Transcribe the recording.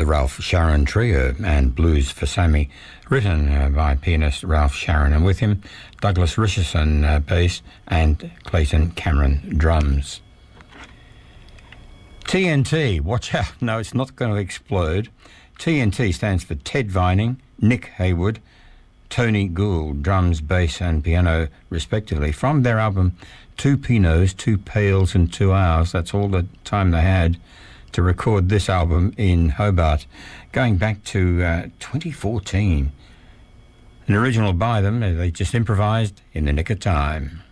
the Ralph Sharon Trio and Blues for Sammy, written by pianist Ralph Sharon, and with him Douglas Richardson bass and Clayton Cameron drums. TNT, watch out, no, it's not going to explode. TNT stands for Ted Vining, Nick Haywood, Tony Gould, drums, bass and piano respectively, from their album Two Pinots, Two Pails and 2 Hours. That's all the time they had to record this album in Hobart, going back to 2014. An original by them, they just improvised in the nick of time.